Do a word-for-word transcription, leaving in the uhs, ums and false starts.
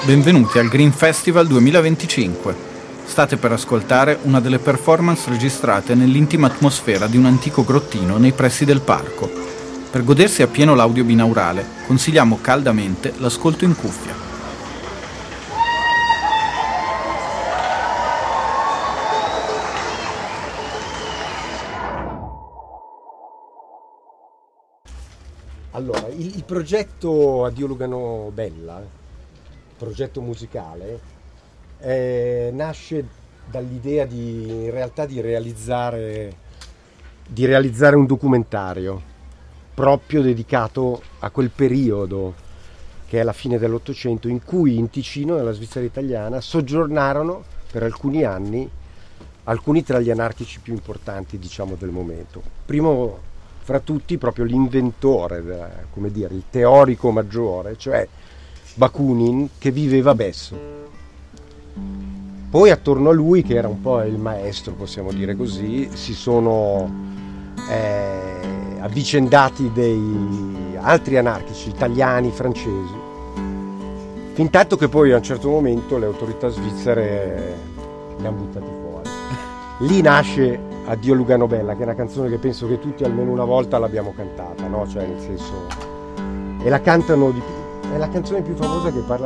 Benvenuti al Green Festival duemilaventicinque. State per ascoltare una delle performance registrate nell'intima atmosfera di un antico grottino nei pressi del parco. Per godersi appieno l'audio binaurale, consigliamo caldamente l'ascolto in cuffia. Allora, il, il progetto Addio Lugano Bella, progetto musicale, eh, nasce dall'idea di, in realtà, di realizzare, di realizzare un documentario proprio dedicato a quel periodo che è la fine dell'Ottocento, in cui in Ticino, nella Svizzera italiana, soggiornarono per alcuni anni alcuni tra gli anarchici più importanti, diciamo, del momento. Primo fra tutti proprio l'inventore, come dire, il teorico maggiore, cioè Bakunin, che viveva a Besso. Poi attorno a lui, che era un po' il maestro, possiamo dire così, si sono eh, avvicendati dei altri anarchici italiani, francesi, fin tanto che poi a un certo momento le autorità svizzere li hanno buttati fuori. Lì nasce Addio Lugano Bella, che è una canzone che penso che tutti almeno una volta l'abbiamo cantata, no? Cioè, nel senso, e la cantano di più. È la canzone più famosa che parla